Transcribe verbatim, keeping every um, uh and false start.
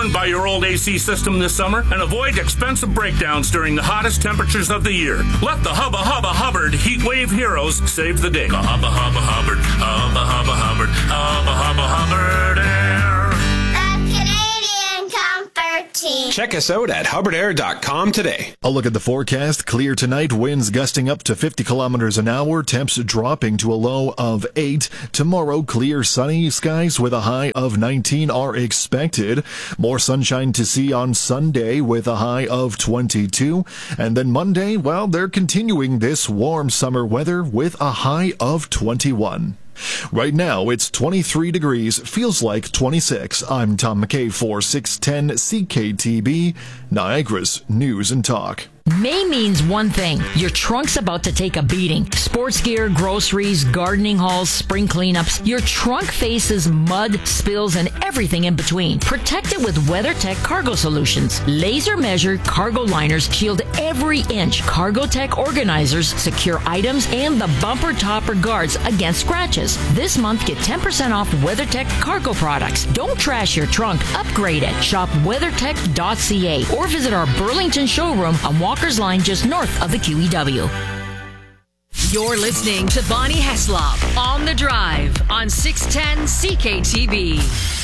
burned by your old A C system this summer and avoid expensive breakdowns during the hottest temperatures of the year. Let the Hubba Hubba Hubbard Heat Wave Heroes save the day. The Hubba Hubba Hubbard, Hubba Hubba Hubbard, Hubba Hubba Hubbard Air. The Canadian Comfort Team. Check us out at hubbard air dot com today. A look at the forecast. Clear tonight, winds gusting up to fifty kilometers an hour, temps dropping to a low of eight. Tomorrow, clear sunny skies with a high of nineteen are expected. More sunshine to see on Sunday with a high of twenty-two. And then Monday, well, they're continuing this warm summer weather with a high of twenty-one. Right now, it's twenty-three degrees, feels like twenty-six. I'm Tom McKay for six ten C K T B, Niagara's News and Talk. May means one thing. Your trunk's about to take a beating. Sports gear, groceries, gardening hauls, spring cleanups. Your trunk faces mud, spills, and everything in between. Protect it with WeatherTech Cargo Solutions. Laser-measured cargo liners shield every inch. CargoTech organizers secure items and the bumper topper guards against scratches. This month, get ten percent off WeatherTech cargo products. Don't trash your trunk. Upgrade it. Shop weathertech dot c a or visit our Burlington showroom on Walker's Line just north of the Q E W. You're listening to Bonnie Heslop on The Drive on six ten C K T B.